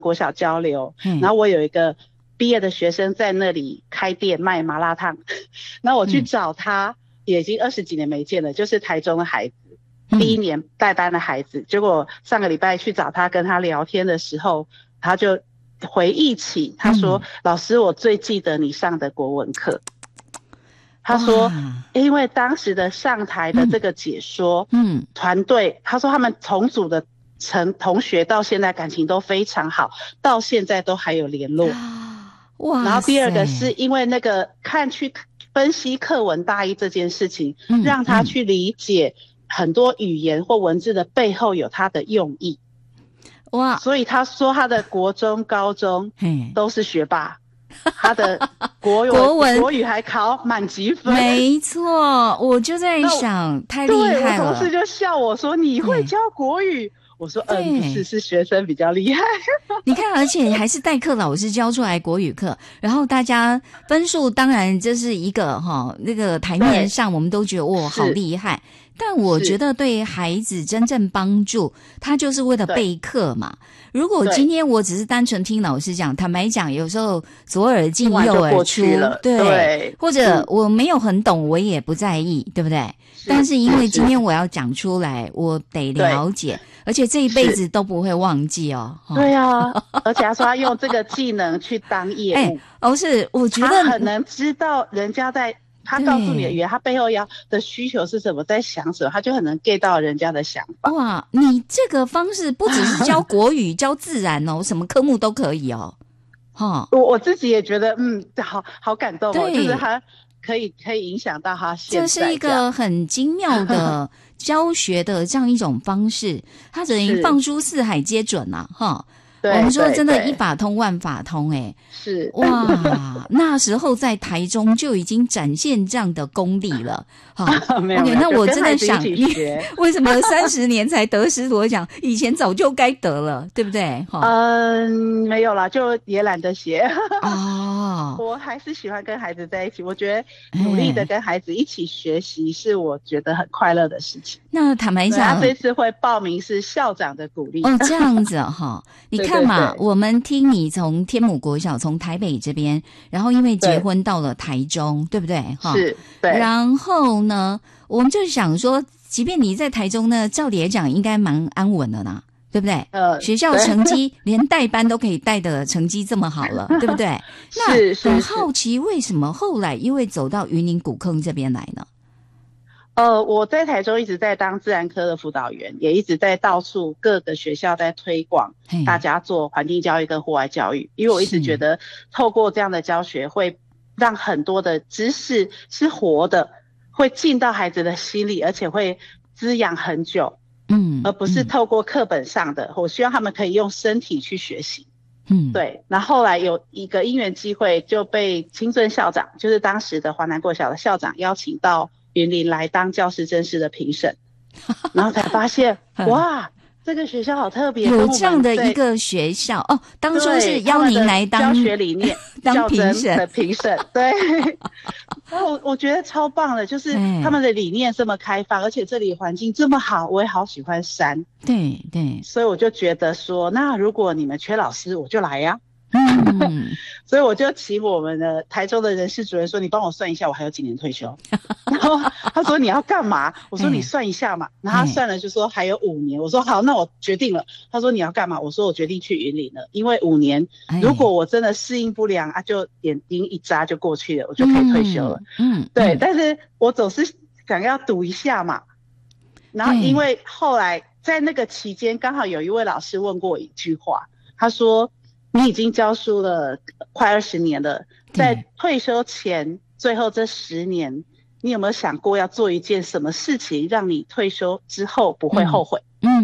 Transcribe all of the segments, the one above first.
国小交流，然后我有一个毕业的学生在那里开店卖麻辣烫，然后我去找他，也已经20几年没见了，就是台中的孩子，第一年带班的孩子，结果上个礼拜去找他跟他聊天的时候，他就回忆起，他说，老师，我最记得你上的国文课。他说因为当时的上台的这个解说团队，他说他们同组的同学到现在感情都非常好，到现在都还有联络。哇！然后第二个是因为那个去分析课文大意这件事情，让他去理解很多语言或文字的背后有他的用意。哇！所以他说他的国中高中都是学霸，他的国语还考满级分。 没错，我就在想太厉害了。 对，我同事就笑我说你会教国语，我说不是学生比较厉害。 你看，而且还是代课老师教出来国语课，然后大家分数当然这是一个那个台面上我们都觉得哇好厉害，但我觉得对孩子真正帮助，他就是为了备课嘛。如果今天我只是单纯听老师讲，坦白讲，有时候左耳进右耳出，对，或者我没有很懂，我也不在意，对不对？但是因为今天我要讲出来，我得了解，而且这一辈子都不会忘记哦。 对啊，而且他说他用这个技能去当业务， 是，我觉得他很能知道人家在。他告诉你的语言，他背后的需求是什么，在想什么，他就很能 get 到人家的想法。 哇，你这个方式不只是教国语，教自然哦，什么科目都可以哦。 我自己也觉得，好感动哦，就是他可以影响到他现在。 这是一个很精妙的教学的这样一种方式，他等于放诸四海皆准啊，我们说真的，一法通万法通， 是哇，那时候在台中就已经展现这样的功力了。 没有， 那我真的想，你为什么30年才得师铎奖？以前早就该得了，对不对？ 没有啦，就也懒得写。我还是喜欢跟孩子在一起，我觉得努力的跟孩子一起学习是我觉得很快乐的事情。 那坦白讲， 他这次会报名是校长的鼓励。 这样子你看嘛，我们听你从天母国小从台北这边，然后因为结婚到了台中，对不对？ 是，对。 然后呢，我们就想说，即便你在台中呢，照理来讲应该蛮安稳的呢，对不对？学校成绩连带班都可以带的成绩这么好了，对不对？那很好奇，为什么后来因为走到云林古坑这边来呢？ 我在台中一直在当自然科的辅导员，也一直在到处各个学校在推广大家做环境教育跟户外教育，因为我一直觉得透过这样的教学会让很多的知识是活的，会进到孩子的心里，而且会滋养很久，而不是透过课本上的，我希望他们可以用身体去学习。对。然后后来有一个因缘机会，就被青尊校长，就是当时的华南国小的校长邀请到云林来当教师甄试的评审，然后才发现哇，这个学校好特别， 有这样的一个学校当初是邀您来当教学理念当评审的评审，对。然后我觉得超棒的，就是他们的理念这么开放，而且这里环境这么好，我也好喜欢山， 对， 所以我就觉得说，那如果你们缺老师，我就来呀。所以我就请我们的台中的人事主任说，你帮我算一下我还有几年退休。然后他说你要干嘛？我说你算一下嘛。然后他算了就说还有5年。我说好，那我决定了。他说你要干嘛？我说我决定去云林了，因为5年如果我真的适应不良就眼睛一眨就过去了，我就可以退休了。对，但是我总是想要赌一下嘛。然后因为后来在那个期间刚好有一位老师问过我一句话，他说你已经教书了快20年了，在退休前最后这10年，你有没有想过要做一件什么事情让你退休之后不会后悔？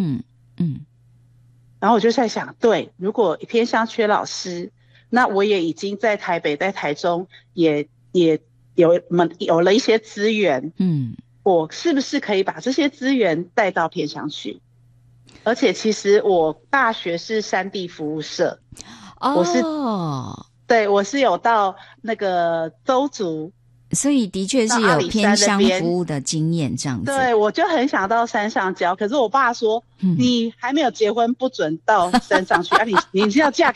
然后我就在想，对，如果偏乡缺老师，那我也已经在台北在台中也有了一些资源，我是不是可以把这些资源带到偏乡去？而且其实我大学是山地服务社，我是有到那个邹族所以的确是有偏乡服务的经验这样子。 对，我就很想到山上教，可是我爸说，你还没有结婚不准到山上去啊，你是要嫁